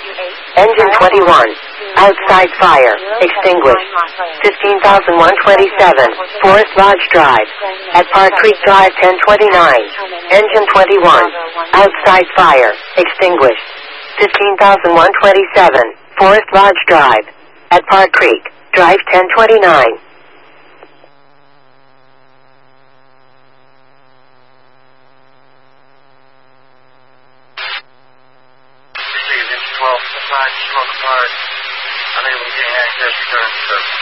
Engine 21. Outside fire. Extinguished. 15,127. Forest Lodge Drive. At Park Creek Drive 1029. Engine 21. Outside fire. Extinguished. 15,127. Forest Lodge Drive. At Park Creek Drive 1029. Engine 12, the side smoke apart. Unable to gain access, return to service.